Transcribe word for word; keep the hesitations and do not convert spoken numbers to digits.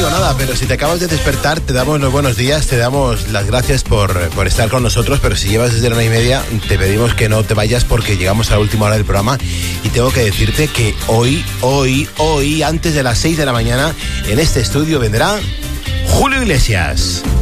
digo nada, pero si te acabas de despertar, te damos los buenos días, te damos las gracias por, por estar con nosotros, pero si llevas desde la una y media, te pedimos que no te vayas porque llegamos a la última hora del programa y tengo que decirte que hoy, hoy, hoy, antes de las seis de la mañana, en este estudio vendrá Julio Iglesias.